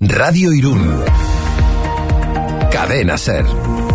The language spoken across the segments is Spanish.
Radio Irún. Cadena SER.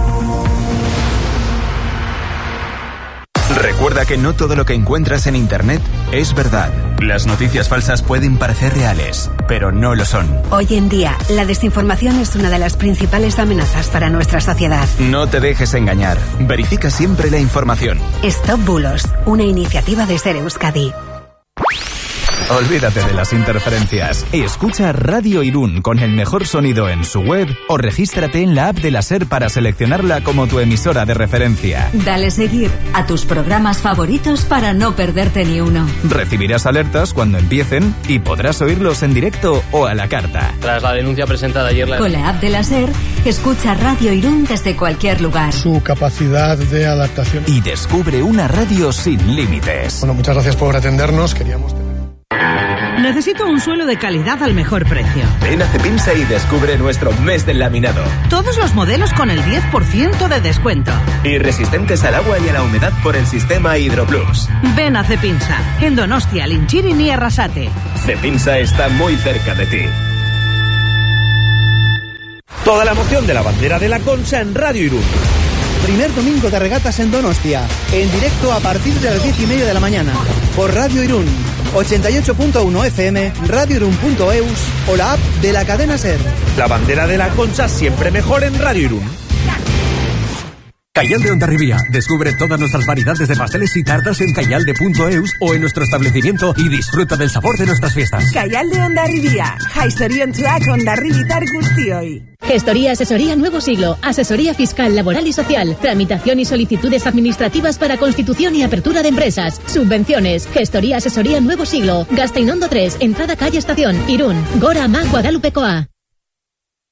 Recuerda que no todo lo que encuentras en Internet es verdad. Las noticias falsas pueden parecer reales, pero no lo son. Hoy en día, la desinformación es una de las principales amenazas para nuestra sociedad. No te dejes engañar. Verifica siempre la información. Stop Bulos, una iniciativa de SER Euskadi. Olvídate de las interferencias. Escucha Radio Irún con el mejor sonido en su web o regístrate en la app de la SER para seleccionarla como tu emisora de referencia. Dale seguir a tus programas favoritos para no perderte ni uno. Recibirás alertas cuando empiecen y podrás oírlos en directo o a la carta. Tras la denuncia presentada ayer... Con la app de la SER, escucha Radio Irún desde cualquier lugar. Su capacidad de adaptación. Y descubre una radio sin límites. Bueno, muchas gracias por atendernos. Necesito un suelo de calidad al mejor precio. Ven a Cepinsa y descubre nuestro mes del laminado. Todos los modelos con el 10% de descuento. Y resistentes al agua y a la humedad por el sistema Hidroplus. Ven a Cepinsa, en Donostia, Linchirin y Arrasate. Cepinsa está muy cerca de ti. Toda la emoción de la bandera de la Concha en Radio Irún. Primer domingo de regatas en Donostia, en directo a partir de las 10:30 de la mañana, por Radio Irún, 88.1 FM, radioirún.eus o la app de la cadena SER. La bandera de la Concha siempre mejor en Radio Irún. Cayal de Hondarribía. Descubre todas nuestras variedades de pasteles y tartas en cayalde.eus o en nuestro establecimiento y disfruta del sabor de nuestras fiestas. Cayal de Hondarribía. Historiontzuak Hondarribitar guztioi. Gestoría Asesoría Nuevo Siglo. Asesoría fiscal, laboral y social. Tramitación y solicitudes administrativas para constitución y apertura de empresas. Subvenciones. Gestoría Asesoría Nuevo Siglo. Gasteinondo 3. Entrada calle Estación. Irún. Gora Ama Guadalupekoa.